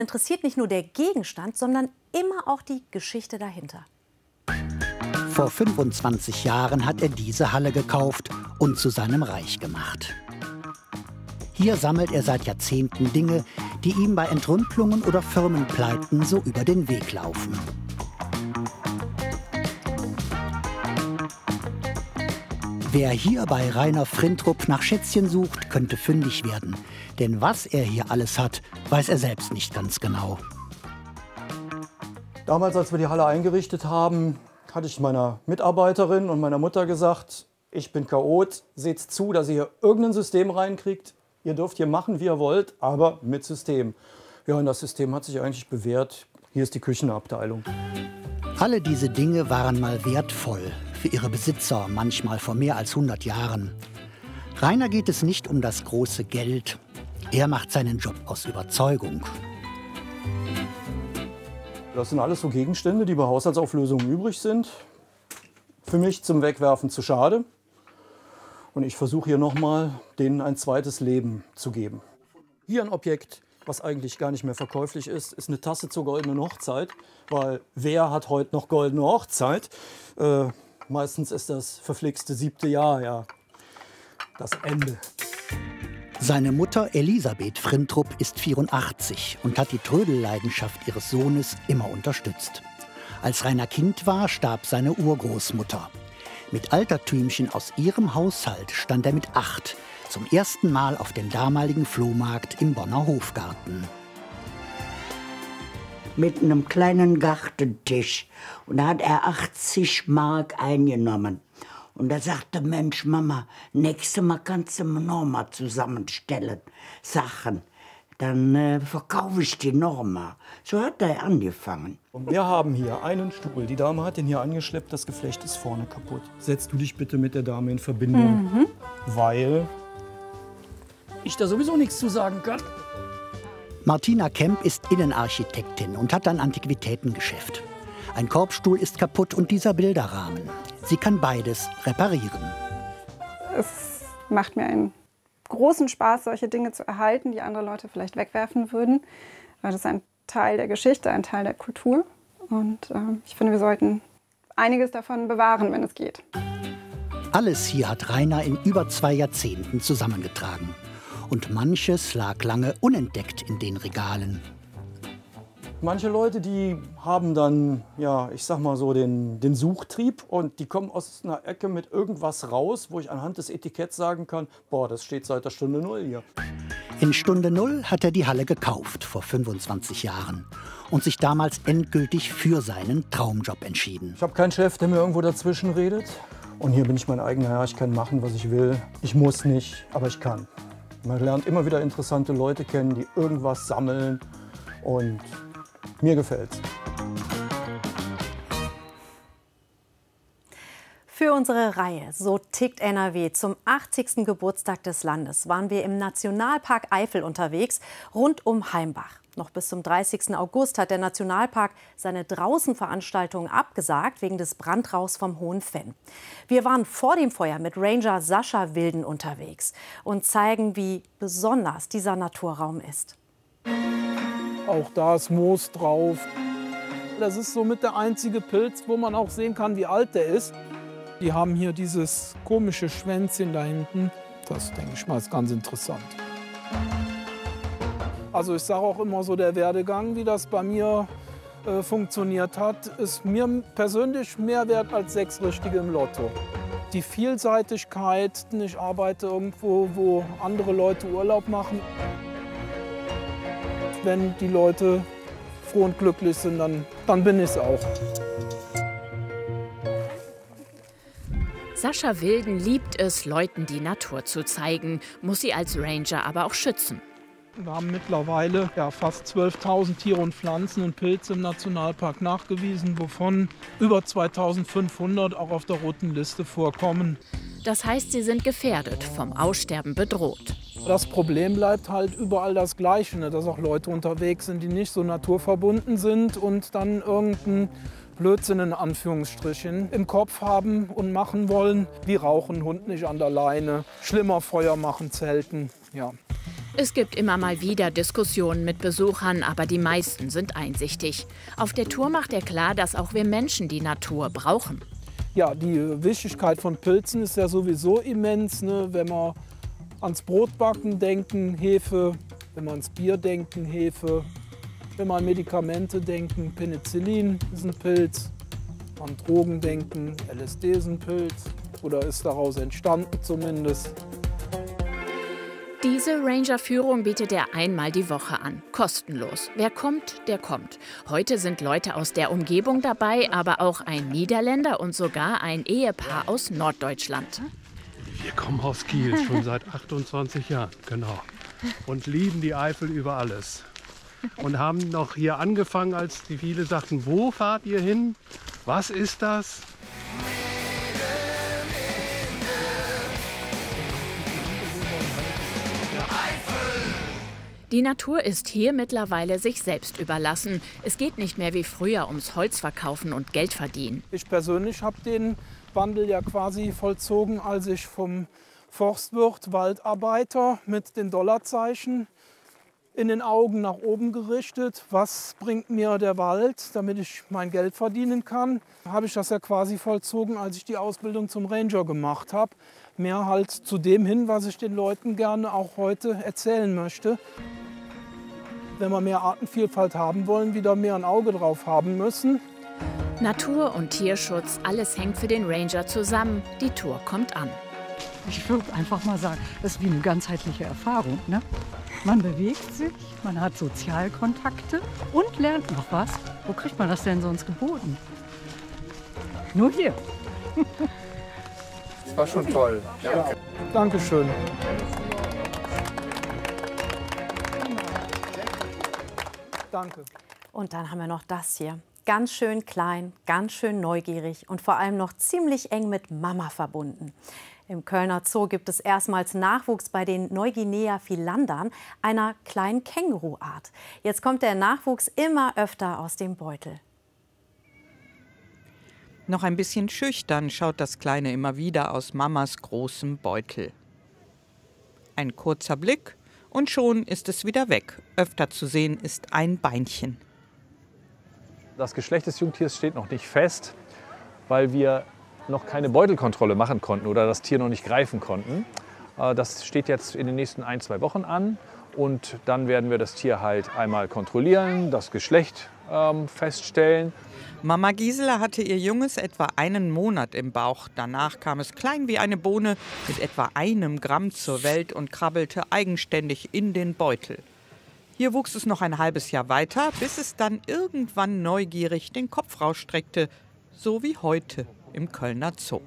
Interessiert nicht nur der Gegenstand, sondern immer auch die Geschichte dahinter. Vor 25 Jahren hat er diese Halle gekauft und zu seinem Reich gemacht. Hier sammelt er seit Jahrzehnten Dinge, die ihm bei Entrümpelungen oder Firmenpleiten so über den Weg laufen. Wer hier bei Rainer Frintrup nach Schätzchen sucht, könnte fündig werden. Denn was er hier alles hat, weiß er selbst nicht ganz genau. Damals, als wir die Halle eingerichtet haben, hatte ich meiner Mitarbeiterin und meiner Mutter gesagt, ich bin Chaot, seht zu, dass ihr hier irgendein System reinkriegt. Ihr dürft hier machen, wie ihr wollt, aber mit System. Ja, und das System hat sich eigentlich bewährt. Hier ist die Küchenabteilung. Alle diese Dinge waren mal wertvoll, für ihre Besitzer, manchmal vor mehr als 100 Jahren. Rainer geht es nicht um das große Geld. Er macht seinen Job aus Überzeugung. Das sind alles so Gegenstände, die bei Haushaltsauflösungen übrig sind. Für mich zum Wegwerfen zu schade. Und ich versuche hier nochmal, denen ein zweites Leben zu geben. Hier ein Objekt, was eigentlich gar nicht mehr verkäuflich ist, ist eine Tasse zur goldenen Hochzeit. Weil wer hat heute noch goldene Hochzeit? Meistens ist das verflixte 7. Jahr, ja, das Ende. Seine Mutter Elisabeth Frintrup ist 84 und hat die Trödelleidenschaft ihres Sohnes immer unterstützt. Als Rainer Kind war, starb seine Urgroßmutter. Mit Altertümchen aus ihrem Haushalt stand er mit 8 zum ersten Mal auf dem damaligen Flohmarkt im Bonner Hofgarten. Mit einem kleinen Gartentisch. Und da hat er 80 Mark eingenommen. Und da sagte, Mensch, Mama, nächstes Mal kannst du mir noch mal zusammenstellen, Sachen. Dann verkaufe ich die noch mal. So hat er angefangen. Und wir haben hier einen Stuhl. Die Dame hat den hier angeschleppt, das Geflecht ist vorne kaputt. Setz du dich bitte mit der Dame in Verbindung, weil ich da sowieso nichts zu sagen kann. Martina Kemp ist Innenarchitektin und hat ein Antiquitätengeschäft. Ein Korbstuhl ist kaputt und dieser Bilderrahmen. Sie kann beides reparieren. Es macht mir einen großen Spaß, solche Dinge zu erhalten, die andere Leute vielleicht wegwerfen würden. Weil das ist ein Teil der Geschichte, ein Teil der Kultur. Und ich finde, wir sollten einiges davon bewahren, wenn es geht. Alles hier hat Rainer in über 2 Jahrzehnten zusammengetragen. Und manches lag lange unentdeckt in den Regalen. Manche Leute, die haben dann, ja, ich sag mal so, den Suchtrieb und die kommen aus einer Ecke mit irgendwas raus, wo ich anhand des Etiketts sagen kann, boah, das steht seit der Stunde 0 hier. In Stunde 0 hat er die Halle gekauft, vor 25 Jahren. Und sich damals endgültig für seinen Traumjob entschieden. Ich habe keinen Chef, der mir irgendwo dazwischen redet. Und hier bin ich mein eigener Herr, ich kann machen, was ich will. Ich muss nicht, aber ich kann. Man lernt immer wieder interessante Leute kennen, die irgendwas sammeln und mir gefällt's. Für unsere Reihe So tickt NRW zum 80. Geburtstag des Landes waren wir im Nationalpark Eifel unterwegs, rund um Heimbach. Noch bis zum 30. August hat der Nationalpark seine Draußenveranstaltungen abgesagt wegen des Brandrauchs vom Hohen Venn. Wir waren vor dem Feuer mit Ranger Sascha Wilden unterwegs und zeigen, wie besonders dieser Naturraum ist. Auch da ist Moos drauf. Das ist somit der einzige Pilz, wo man auch sehen kann, wie alt der ist. Die haben hier dieses komische Schwänzchen da hinten. Das, denke ich mal, ist ganz interessant. Also ich sage auch immer so, der Werdegang, wie das bei mir funktioniert hat, ist mir persönlich mehr wert als 6 Richtige im Lotto. Die Vielseitigkeit, ich arbeite irgendwo, wo andere Leute Urlaub machen. Wenn die Leute froh und glücklich sind, dann bin ich es auch. Sascha Wilden liebt es, Leuten die Natur zu zeigen, muss sie als Ranger aber auch schützen. Wir haben mittlerweile fast 12.000 Tiere und Pflanzen und Pilze im Nationalpark nachgewiesen, wovon über 2.500 auch auf der roten Liste vorkommen. Das heißt, sie sind gefährdet, vom Aussterben bedroht. Das Problem bleibt halt überall das Gleiche, ne? Dass auch Leute unterwegs sind, die nicht so naturverbunden sind und dann irgendeinen Blödsinn in Anführungsstrichen im Kopf haben und machen wollen, wie rauchen, Hund nicht an der Leine, schlimmer Feuer machen, Zelten, ja. Es gibt immer mal wieder Diskussionen mit Besuchern, aber die meisten sind einsichtig. Auf der Tour macht er klar, dass auch wir Menschen die Natur brauchen. Ja, die Wichtigkeit von Pilzen ist ja sowieso immens, ne? Wenn wir ans Brotbacken denken, Hefe. Wenn wir ans Bier denken, Hefe. Wenn wir an Medikamente denken, Penicillin ist ein Pilz. An Drogen denken, LSD ist ein Pilz. Oder ist daraus entstanden zumindest. Diese Ranger-Führung bietet er einmal die Woche an. Kostenlos. Wer kommt, der kommt. Heute sind Leute aus der Umgebung dabei, aber auch ein Niederländer und sogar ein Ehepaar aus Norddeutschland. Wir kommen aus Kiel, schon seit 28 Jahren, genau. Und lieben die Eifel über alles. Und haben noch hier angefangen, als die viele sagten, wo fahrt ihr hin? Was ist das? Die Natur ist hier mittlerweile sich selbst überlassen. Es geht nicht mehr wie früher ums Holzverkaufen und Geld verdienen. Ich persönlich habe den Wandel ja quasi vollzogen, als ich vom Forstwirt Waldarbeiter mit den Dollarzeichen in den Augen nach oben gerichtet. Was bringt mir der Wald, damit ich mein Geld verdienen kann? Habe ich das ja quasi vollzogen, als ich die Ausbildung zum Ranger gemacht habe. Mehr halt zu dem hin, was ich den Leuten gerne auch heute erzählen möchte. Wenn wir mehr Artenvielfalt haben wollen, wieder mehr ein Auge drauf haben müssen. Natur- und Tierschutz, alles hängt für den Ranger zusammen. Die Tour kommt an. Ich würde einfach mal sagen, das ist wie eine ganzheitliche Erfahrung. Ne? Man bewegt sich, man hat Sozialkontakte und lernt noch was. Wo kriegt man das denn sonst geboten? Nur hier. Das war schon toll. Ja. Dankeschön. Danke. Und dann haben wir noch das hier. Ganz schön klein, ganz schön neugierig und vor allem noch ziemlich eng mit Mama verbunden. Im Kölner Zoo gibt es erstmals Nachwuchs bei den Neuguinea-Filandern, einer kleinen Känguruart. Jetzt kommt der Nachwuchs immer öfter aus dem Beutel. Noch ein bisschen schüchtern schaut das Kleine immer wieder aus Mamas großem Beutel. Ein kurzer Blick und schon ist es wieder weg. Öfter zu sehen ist ein Beinchen. Das Geschlecht des Jungtiers steht noch nicht fest, weil wir noch keine Beutelkontrolle machen konnten oder das Tier noch nicht greifen konnten. Das steht jetzt in den nächsten 1-2 Wochen an und dann werden wir das Tier halt einmal kontrollieren, das Geschlecht feststellen. Mama Gisela hatte ihr Junges etwa einen Monat im Bauch. Danach kam es klein wie eine Bohne mit etwa 1 Gramm zur Welt und krabbelte eigenständig in den Beutel. Hier wuchs es noch ein halbes Jahr weiter, bis es dann irgendwann neugierig den Kopf rausstreckte, so wie heute im Kölner Zoo.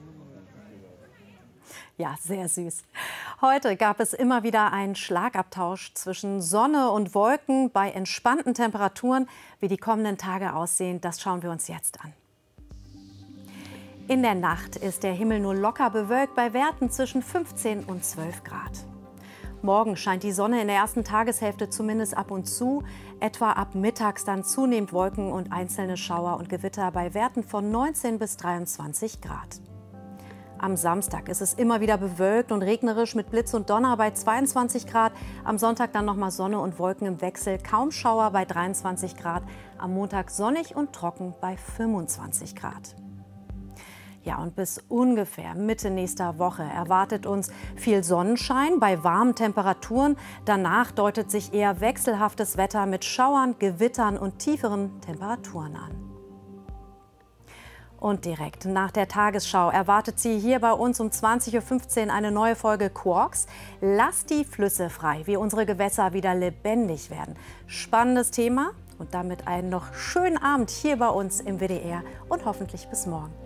Ja, sehr süß. Heute gab es immer wieder einen Schlagabtausch zwischen Sonne und Wolken bei entspannten Temperaturen. Wie die kommenden Tage aussehen, das schauen wir uns jetzt an. In der Nacht ist der Himmel nur locker bewölkt bei Werten zwischen 15 und 12 Grad. Morgen scheint die Sonne in der ersten Tageshälfte zumindest ab und zu. Etwa ab mittags dann zunehmend Wolken und einzelne Schauer und Gewitter bei Werten von 19 bis 23 Grad. Am Samstag ist es immer wieder bewölkt und regnerisch mit Blitz und Donner bei 22 Grad. Am Sonntag dann nochmal Sonne und Wolken im Wechsel, kaum Schauer bei 23 Grad. Am Montag sonnig und trocken bei 25 Grad. Ja, und bis ungefähr Mitte nächster Woche erwartet uns viel Sonnenschein bei warmen Temperaturen. Danach deutet sich eher wechselhaftes Wetter mit Schauern, Gewittern und tieferen Temperaturen an. Und direkt nach der Tagesschau erwartet Sie hier bei uns um 20:15 Uhr eine neue Folge Quarks. Lasst die Flüsse frei, wie unsere Gewässer wieder lebendig werden. Spannendes Thema und damit einen noch schönen Abend hier bei uns im WDR und hoffentlich bis morgen.